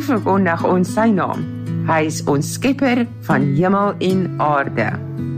verkondig ons sy naam. Hy is ons skepper van hemel en aarde.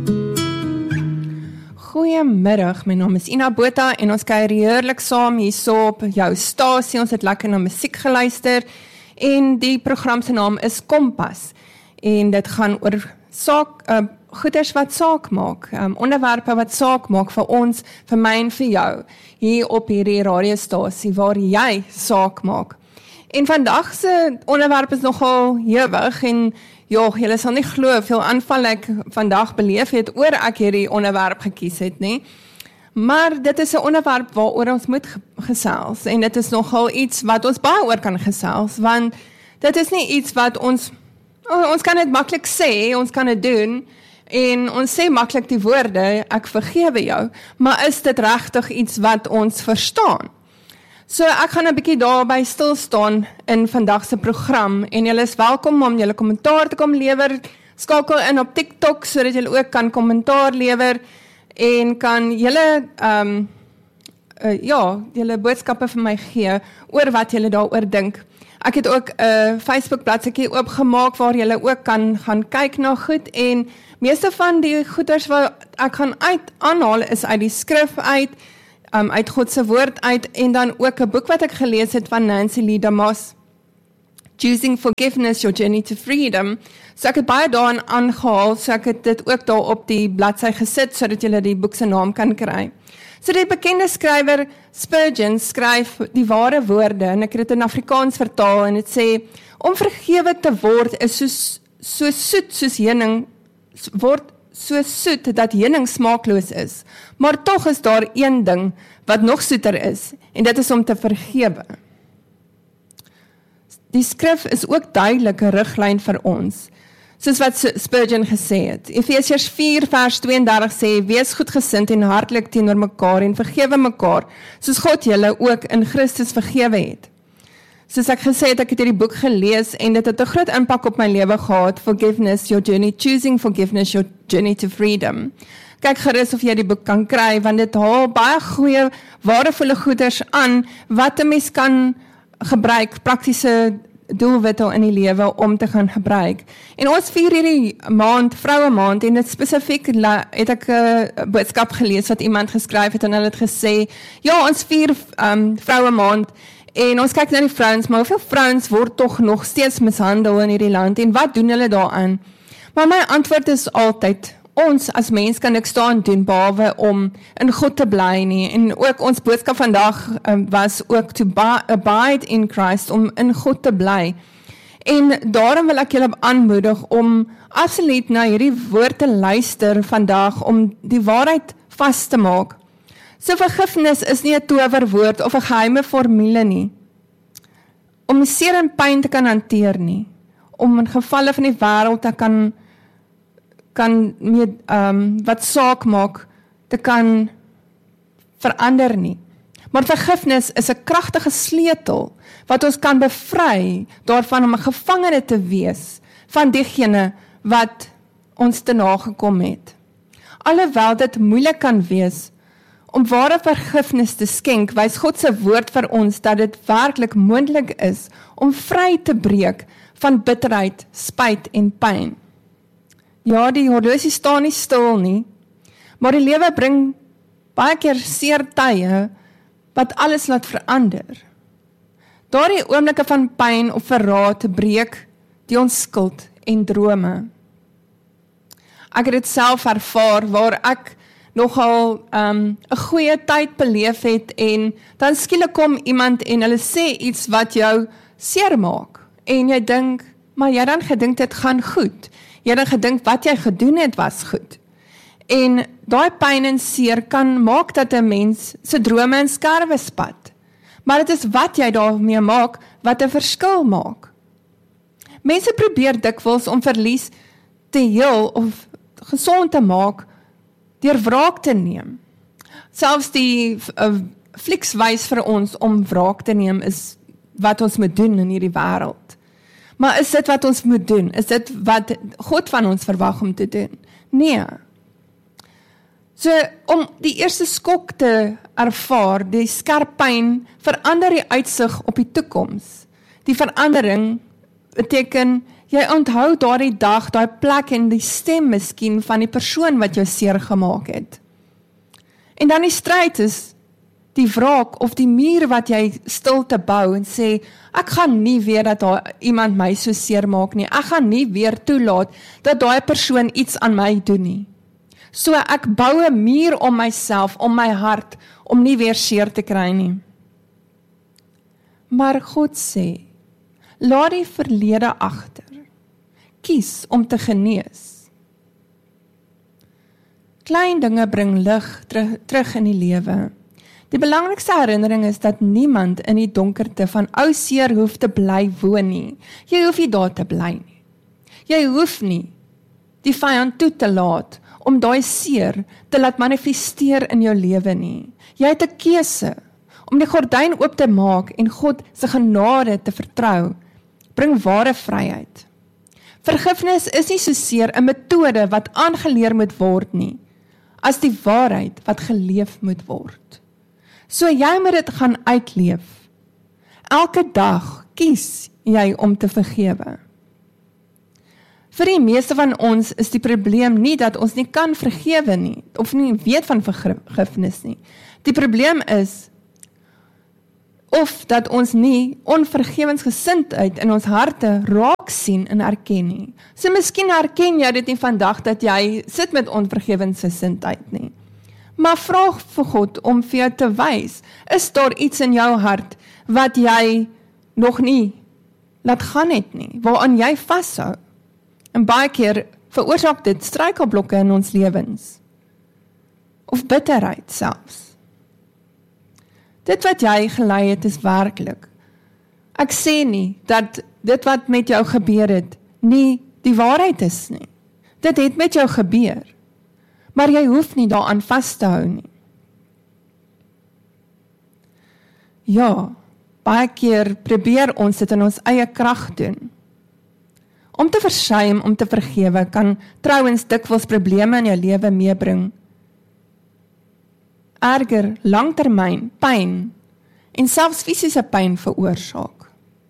Goeiemiddag, my naam is Ina Botha en ons kuier heerlik saam hierso op jou stasie. Ons het lekker na musiek geluister en die program se naam is Kompas. En dit gaan oor goeders wat saak maak, onderwerpe wat saak maak vir ons, vir my en vir jou, hier op hierdie radiostasie waar jy saak maak. En vandag se onderwerp is nogal hewig en ja, julle sal nie glo hoeveel aanval ek vandag beleef het oor ek hierdie onderwerp gekies het, nie. Maar dit is 'n onderwerp waaroor ons moet gesels en dit is nogal iets wat ons baie oor kan gesels, want dit is nie iets wat ons kan dit maklik sê, ons kan dit doen, en ons sê maklik die woorde, ek vergewe jou, maar is dit regtig iets wat ons verstaan? So ek gaan 'n bietjie daarby stil staan in vandag se program, en julle is welkom om julle kommentaar te kom lewer, skakel in op TikTok, sodat julle ook kan kommentaar lewer, en kan julle, julle boodskappe vir my gee, oor wat julle daaroor dink. Ek het ook 'n Facebook bladsy oopgemaak waar jy ook kan gaan kyk na goed en meeste van die goeders wat ek gaan aanhaal is uit die skrif uit God se woord uit en dan ook 'n boek wat ek gelees het van Nancy Lee DeMoss, Choosing Forgiveness, Your Journey to Freedom. So ek het baie daarin aangehaal, so ek het dit ook daar op die bladsy gesit sodat jy die boek se naam kan kry. So die bekende skrywer Spurgeon skryf die ware woorde en ek het dit in Afrikaans vertaal en dit sê, om vergewe te word is so soet soos heuning, word so soet dat heuning smaakloos is. Maar tog is daar een ding wat nog soeter is en dit is om te vergewe. Die skrif is ook duidelik 'n riglyn vir ons. Soos wat Spurgeon gesê het. Efesiërs 4 vers 32 sê, wees goedgesind en hartlik teenoor mekaar en vergewe mekaar, soos God julle ook in Christus vergewe het. Soos ek gesê het, ek het hierdie boek gelees en dit het 'n groot impak op my lewe gehad, Forgiveness, Your Journey, Choosing Forgiveness, Your Journey to Freedom. Kyk gerus of jy die boek kan kry, want dit haal baie goeie, waardevolle goeders aan, wat 'n mens kan gebruik, praktiese doelwitte in die lewe om te gaan gebruik. En ons vier hierdie maand, vroue maand, en dit spesifiek het ek 'n boodskap gelees wat iemand geskryf het en hulle het gesê, ja, ons vier vroue maand, en ons kyk na die vrouens, maar hoeveel vrouens word tog nog steeds mishandel in hierdie land, en wat doen hulle daaraan? Maar my antwoord is altyd, ons as mens kan niks staan doen, behalwe om in God te bly nie, en ook ons boodskap vandag was ook to abide in Christ, om in God te bly. En daarom wil ek julle aanmoedig om absoluut na hierdie woord te luister vandag, om die waarheid vas te maak. So vergifnis is nie 'n towerwoord of 'n geheime formule nie, om seer en pyn te kan hanteer nie, om in gevalle van die wêreld te kan wat saak maak, te kan verander nie. Maar vergifnis is 'n kragtige sleutel, wat ons kan bevry, daarvan om 'n gevangene te wees, van diegene wat ons te nagekom het. Alhoewel dit moeilik kan wees, om ware vergifnis te skenk, wys God se woord vir ons, dat dit werklik moontlik is, om vry te breek, van bitterheid, spyt en pyn. Ja, die horlosie staan nie stil nie, maar die lewe bring baie keer seer tye, wat alles laat verander. Daardie oomblikke van pyn of verraad breek die onskuld en drome. Ek het dit self ervaar, waar ek nogal 'n goeie tyd beleef het, en dan skielik kom iemand en hulle sê iets wat jou seer maak, en jy dink, maar jy dan gedink dit gaan goed. Jy het gedink wat jy gedoen het was goed. En daai pyn en seer kan maak dat 'n mens se drome in skerwe spat. Maar dit is wat jy daarmee maak wat 'n verskil maak. Mense probeer dikwels om verlies te heel of gesond te maak deur wraak te neem. Selfs die flieks wys vir ons om wraak te neem is wat ons moet doen in hierdie wêreld. Maar is dit wat ons moet doen? Is dit wat God van ons verwag om te doen? Nee. So, om die eerste skok te ervaar, die skerp pyn, verander die uitsig op die toekoms. Die verandering beteken, jy onthou daardie dag, daai plek en die stem miskien van die persoon wat jou seer gemaak het. En dan die stryd is die wraak of die muur wat jy stil te bou en sê, ek gaan nie weer dat iemand my so seer maak nie, ek gaan nie weer toelaat dat daai persoon iets aan my doen nie. So ek bou 'n muur om myself, om my hart, om nie weer seer te kry nie. Maar God sê, laat die verlede agter. Kies om te genees. Klein dinge bring lig terug in die lewe. Die belangrikste herinnering is dat niemand in die donkerte van ou seer hoef te bly woon nie. Jy hoef nie daar te bly nie. Jy hoef nie die vyand toe te laat om daai seer te laat manifesteer in jou lewe nie. Jy het 'n keuse om die gordyn oop te maak en God se genade te vertrou, bring ware vryheid. Vergifnis is nie soseer 'n metode wat aangeleer moet word nie, as die waarheid wat geleef moet word. So jy moet dit gaan uitleef. Elke dag kies jy om te vergewe. Vir die meeste van ons is die probleem nie dat ons nie kan vergewe nie, of nie weet van vergifnis nie. Die probleem is, of dat ons nie onvergewensgesindheid in ons harte raak sien en erken nie. So miskien herken jy dit nie vandag dat jy sit met onvergewensgesindheid nie. Maar vra vir God om vir jou te wys, is daar iets in jou hart wat jy nog nie laat gaan het nie, waaraan jy vashou? En baie keer veroorsaak dit struikelblokke in ons lewens. Of bitterheid selfs. Dit wat jy gelei het is werklik. Ek sê nie dat dit wat met jou gebeur het nie die waarheid is nie. Dit het met jou gebeur. Maar jy hoef nie daaraan vas te hou nie. Ja, baie keer probeer ons dit in ons eie krag doen. Om te versuim, om te vergewe, kan trouwens dikwels probleme in jou lewe meebring. Erger, langtermyn, pyn en selfs fisiese pyn veroorsaak.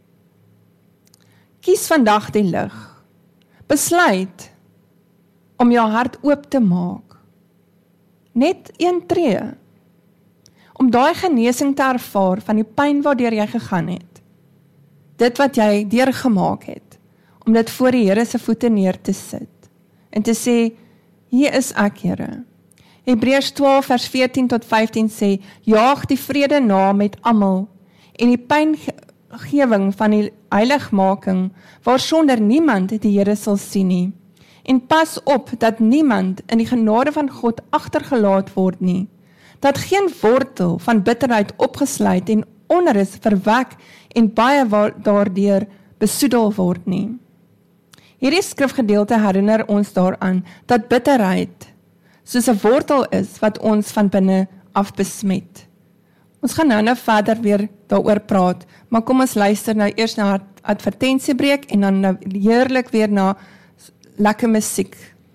Kies vandag die lig. Besluit om jou hart oop te maak. Net een tree. Om daai genesing te ervaar van die pyn waardeur jy gegaan het. Dit wat jy deurgemaak het. Om dit voor die Here se voete neer te sit. En te sê, hier is ek, Here. Hebreërs 12 vers 14 tot 15 sê, jaag die vrede na met almal en die pyngewing van die heiligmaking, waarsonder niemand die Here sal sien nie. En pas op dat niemand in die genade van God agtergelaat word nie. Dat geen wortel van bitterheid opgesluit en onrus verwek en baie daardeur besoedel word nie. Hierdie skrifgedeelte herinner ons daaraan dat bitterheid soos 'n wortel is wat ons van binne af besmet. Ons gaan nou verder weer daaroor praat, maar kom ons luister nou eers na 'n advertensiebreek en dan heerlik weer na lekker musiek.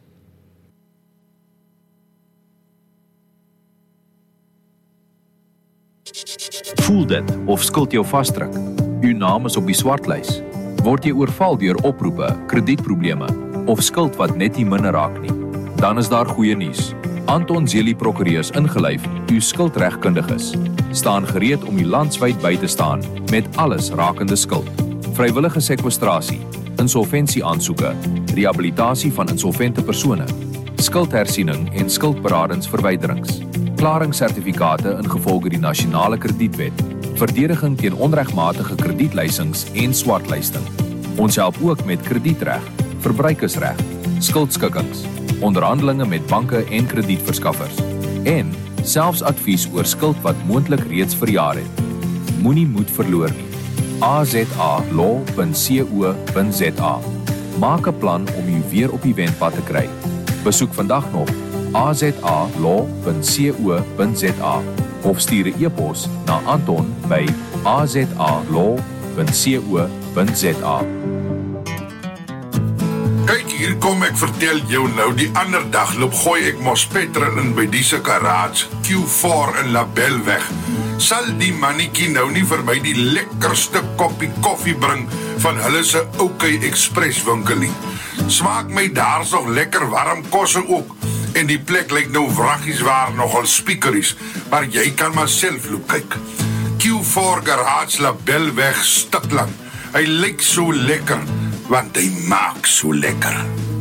Voel dit of skuld jou vasdruk? U naam is op die swartlys. Word jy oorval deur oproepe, kredietprobleme of skuld wat net nie minder raak nie? Dan is daar goeie nuus. Anton Zelie Prokureurs ingelyf, u skuldregkundiges, staan gereed om u landwyd by te staan met alles rakende skuld. Vrywillige sekwestrasie, insolvensieaansoeke, rehabilitasie van insolvente persone, skuldhersiening en skuldberadingsverwyderings, klaringssertifikate ingevolge die nasionale kredietwet, verdediging teen onregmatige kredietlysings en swartlysting. Ons help ook met kredietreg, verbruikersreg, skuldskikkings, onderhandelinge met banke en kredietverskaffers en selfs advies oor skuld wat moontlik reeds verjaar het. Moenie moed verloor nie. azalaw.co.za. Maak 'n plan om u weer op die wendpad te kry. Besoek vandag nog azalaw.co.za of stuur 'n e-pos na anton@azalaw.co.za. Kyk, hier kom ek vertel jou nou, die ander dag loop gooi ek mos petrol in by die se garage, Q4 in Labelweg. Sal die mannetjie nou nie vir my die lekkerste koppie koffie bring van hulle se OK Express winkel nie? Smaak my daar's nog lekker warm kosse ook. En die plek lyk nou wraggies waar nogal speakeries, maar jy kan maar self loop kyk. Q4 Garage Labelweg Stikland. Hy lyk so lekker, want hy maak so lekker.